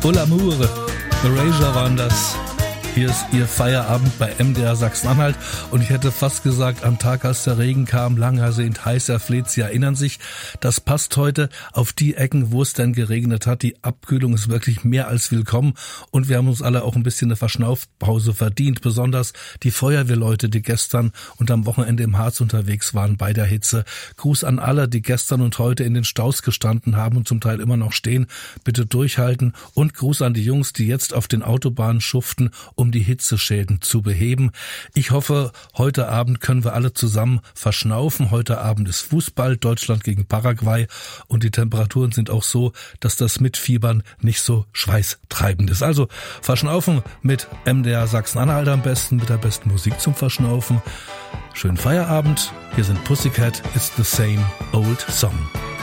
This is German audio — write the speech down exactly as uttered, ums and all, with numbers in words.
Amour, Erasure waren das. Hier ist Ihr Feierabend bei M D R Sachsen-Anhalt und ich hätte fast gesagt, am Tag, als der Regen kam, lang ersehnt, heiß erfleht. Sie erinnern sich, das passt heute auf die Ecken, wo es denn geregnet hat. Die Abkühlung ist wirklich mehr als willkommen und wir haben uns alle auch ein bisschen eine Verschnaufpause verdient. Besonders die Feuerwehrleute, die gestern und am Wochenende im Harz unterwegs waren bei der Hitze. Gruß an alle, die gestern und heute in den Staus gestanden haben und zum Teil immer noch stehen. Bitte durchhalten und Gruß an die Jungs, die jetzt auf den Autobahnen schuften, um die Hitzeschäden zu beheben. Ich hoffe, heute Abend können wir alle zusammen verschnaufen. Heute Abend ist Fußball, Deutschland gegen Paraguay und die Temperaturen sind auch so, dass das Mitfiebern nicht so schweißtreibend ist. Also verschnaufen mit M D R Sachsen-Anhalt am besten, mit der besten Musik zum Verschnaufen. Schönen Feierabend. Hier sind Pussycat, It's the Same Old Song.